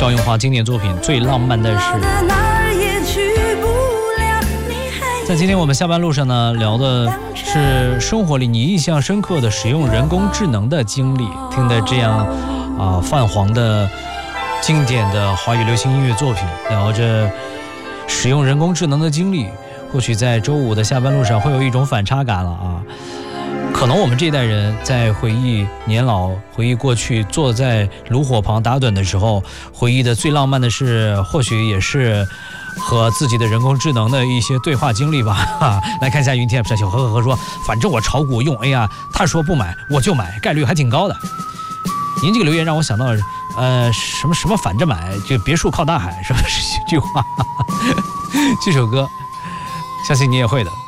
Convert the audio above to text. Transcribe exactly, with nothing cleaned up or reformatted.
赵咏华经典作品《最浪漫的事》。在今天我们下班路上呢，聊的是生活里你印象深刻的使用人工智能的经历，听的这样啊泛黄的经典的华语流行音乐作品，聊着使用人工智能的经历，或许在周五的下班路上会有一种反差感了啊。可能我们这一代人在回忆年老，回忆过去，坐在炉火旁打盹的时候，回忆的最浪漫的事，或许也是和自己的人工智能的一些对话经历吧。来看一下云天小呵呵呵说，反正我炒股用 A I， 他说不买我就买，概率还挺高的。您这个留言让我想到了呃什么什么反着买，就别墅靠大海，是不是这句话？这首歌相信你也会的。